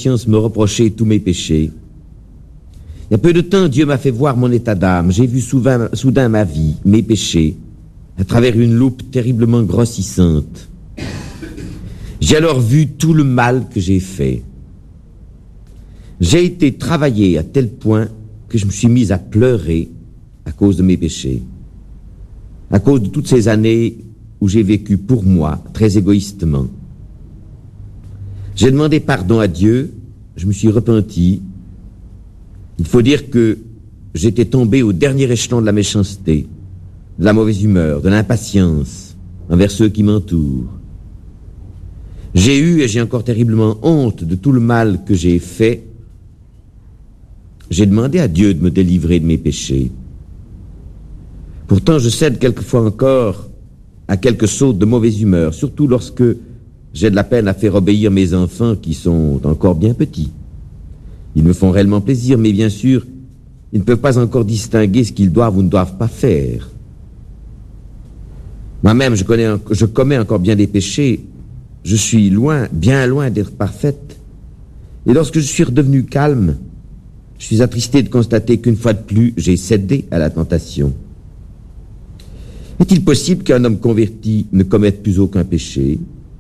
conscience me reprocher tous mes péchés. Il y a peu de temps, Dieu m'a fait voir mon état d'âme. J'ai vu soudain ma vie, mes péchés, à travers une loupe terriblement grossissante. J'ai alors vu tout le mal que j'ai fait. J'ai été travaillé à tel point que je me suis mis à pleurer à cause de mes péchés, à cause de toutes ces années où j'ai vécu pour moi, très égoïstement. J'ai demandé pardon à Dieu, je me suis repenti. Il faut dire que j'étais tombé au dernier échelon de la méchanceté, de la mauvaise humeur, de l'impatience envers ceux qui m'entourent. J'ai eu et j'ai encore terriblement honte de tout le mal que j'ai fait. J'ai demandé à Dieu de me délivrer de mes péchés. Pourtant, je cède quelquefois encore à quelques sautes de mauvaise humeur, surtout lorsque j'ai de la peine à faire obéir mes enfants qui sont encore bien petits. Ils me font réellement plaisir, mais bien sûr, ils ne peuvent pas encore distinguer ce qu'ils doivent ou ne doivent pas faire. Moi-même, je commets encore bien des péchés. Je suis loin, bien loin d'être parfaite. Et lorsque je suis redevenu calme, je suis attristé de constater qu'une fois de plus, j'ai cédé à la tentation. Est-il possible qu'un homme converti ne commette plus aucun péché?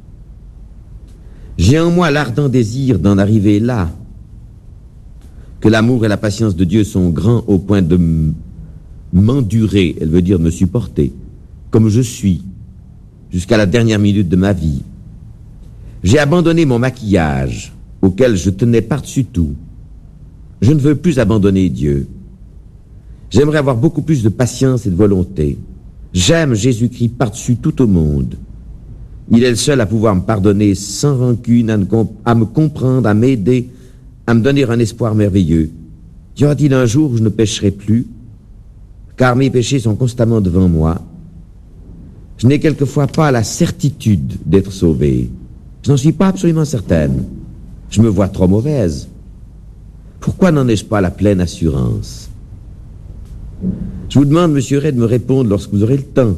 J'ai en moi l'ardent désir d'en arriver là, que l'amour et la patience de Dieu sont grands au point de m'endurer, elle veut dire me supporter, comme je suis, jusqu'à la dernière minute de ma vie. J'ai abandonné mon maquillage, auquel je tenais par-dessus tout. Je ne veux plus abandonner Dieu. J'aimerais avoir beaucoup plus de patience et de volonté. J'aime Jésus-Christ par-dessus tout au monde. Il est le seul à pouvoir me pardonner sans rancune, à me comprendre, à m'aider, à me donner un espoir merveilleux. Y aura-t-il un jour où je ne pécherai plus, car mes péchés sont constamment devant moi? Je n'ai quelquefois pas la certitude d'être sauvé. Je n'en suis pas absolument certaine. Je me vois trop mauvaise. Pourquoi n'en ai-je pas la pleine assurance? Je vous demande, monsieur Ray, de me répondre lorsque vous aurez le temps.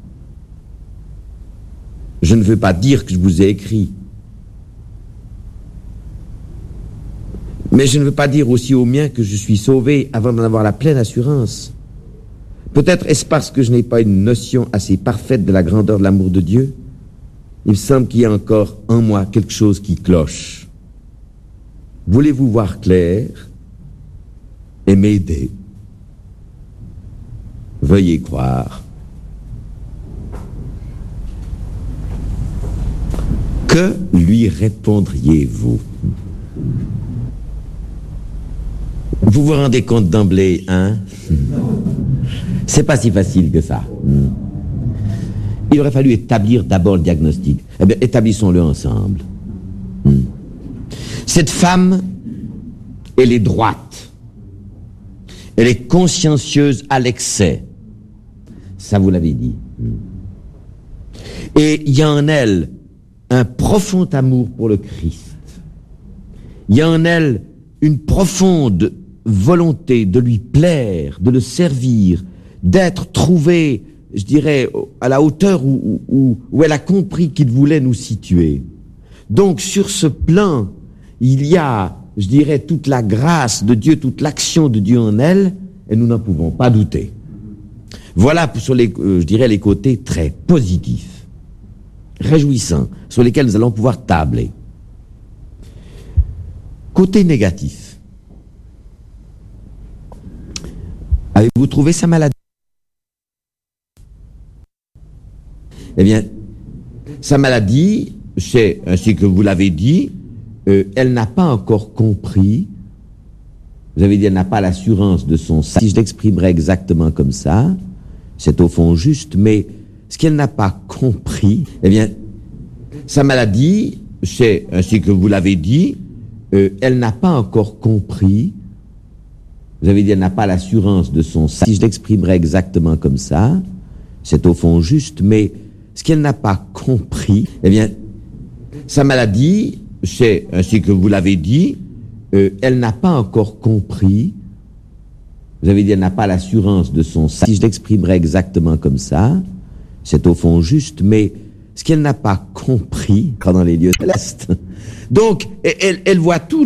Je ne veux pas dire que je vous ai écrit. Mais je ne veux pas dire aussi aux miens que je suis sauvé avant d'en avoir la pleine assurance. Peut-être est-ce parce que je n'ai pas une notion assez parfaite de la grandeur de l'amour de Dieu? Il me semble qu'il y a encore en moi quelque chose qui cloche. Voulez-vous voir clair et m'aider? Veuillez croire. Que lui répondriez-vous? Vous vous rendez compte d'emblée, hein? C'est pas si facile que ça. Il aurait fallu établir d'abord le diagnostic. Eh bien, établissons-le ensemble. Cette femme, elle est droite. Elle est consciencieuse à l'excès. Ça, vous l'avez dit. Et il y a en elle un profond amour pour le Christ. Il y a en elle une profonde volonté de lui plaire, de le servir, d'être trouvée, je dirais, à la hauteur où elle a compris qu'il voulait nous situer. Donc, sur ce plan, il y a, je dirais, toute la grâce de Dieu, toute l'action de Dieu en elle, et nous n'en pouvons pas douter. Voilà sur les, je dirais, les côtés très positifs, réjouissants, sur lesquels nous allons pouvoir tabler. Côté négatif. Avez-vous trouvé sa maladie? Eh bien, sa maladie, c'est, ainsi que vous l'avez dit, elle n'a pas encore compris, vous avez dit, elle n'a pas l'assurance de son salut. Si je l'exprimerais exactement comme ça, c'est au fond juste, mais ce qu'elle n'a pas compris, eh bien, sa maladie, c'est, ainsi que vous l'avez dit, elle n'a pas encore compris, vous avez dit, elle n'a pas l'assurance de son salut. Si je l'exprimerais exactement comme ça, c'est au fond juste, mais ce qu'elle n'a pas compris, eh bien, sa maladie, c'est, ainsi que vous l'avez dit, elle n'a pas encore compris, vous avez dit, elle n'a pas l'assurance de son salut. Si je l'exprimerais exactement comme ça, c'est au fond juste, mais ce qu'elle n'a pas compris dans les lieux célestes. Donc, elle voit tout